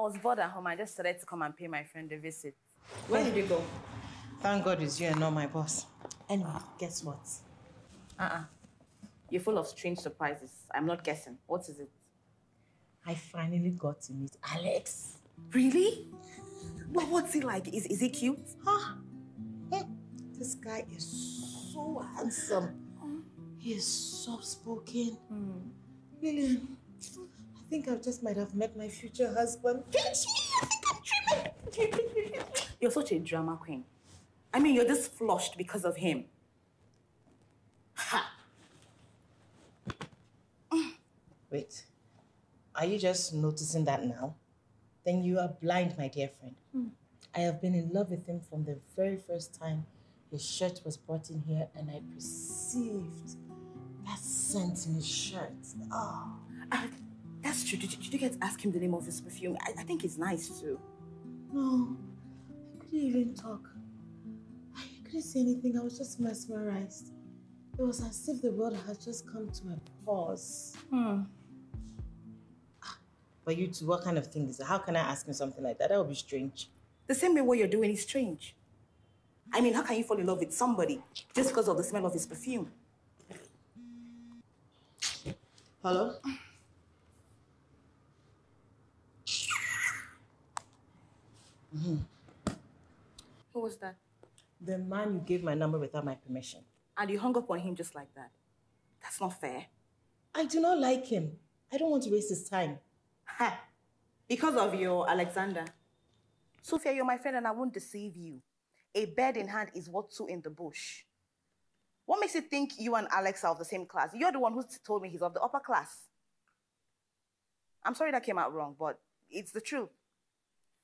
was bored at home. I just decided to come and pay my friend a visit. Where did you go? Thank God it's you and not my boss. Anyway, guess what? You're full of strange surprises. I'm not guessing. What is it? I finally got to meet Alex. Really? Well, what's he like? Is he cute? Huh? This guy is so handsome. He is soft-spoken. Lillian, I think I just might have met my future husband. You're such a drama queen. I mean, you're just flushed because of him. Ha! Wait, are you just noticing that now? Then you are blind, my dear friend. I have been in love with him from the very first time his shirt was brought in here and I perceived that scent in his shirt. Oh. That's true. Did you get to ask him the name of his perfume? I think it's nice too. No, I couldn't even talk. I couldn't say anything. I was just mesmerized. It was as if the world had just come to a pause. But you two, what kind of thing is that? How can I ask him something like that? That would be strange. The same way what you're doing is strange. I mean, how can you fall in love with somebody just because of the smell of his perfume? Hello? Who was that? The man you gave my number without my permission. And you hung up on him just like that. That's not fair. I do not like him. I don't want to waste his time. Ha! Because of your Alexander. Sophia, you're my friend and I won't deceive you. A bird in hand is worth two in the bush. What makes you think you and Alex are of the same class? You're the one who told me he's of the upper class. I'm sorry that came out wrong, but it's the truth.